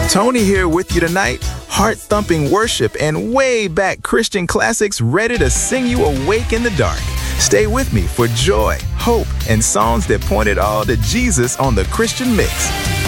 Tony here with you tonight. Heart-thumping worship and way back Christian classics ready to sing you awake in the dark. Stay with me for joy, hope, and songs that point it all to Jesus on the Christian Mix.